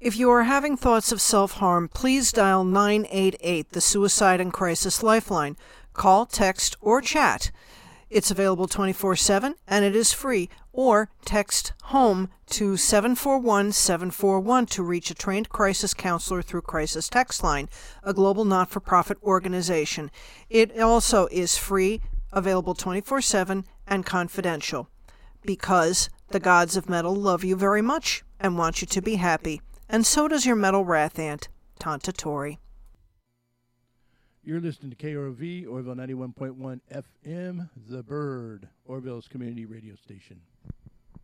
If you are having thoughts of self-harm, please dial 988, the Suicide and Crisis Lifeline. Call, text, or chat. It's available 24/7, and it is free. Or text HOME to 741-741 to reach a trained crisis counselor through Crisis Text Line, a global not-for-profit organization. It also is free, available 24/7, and confidential. Because the gods of metal love you very much and want you to be happy. And so does your metal wrath aunt, Tanta Tori. You're listening to KROV, Orville 91.1 FM, The Bird, Orville's community radio station.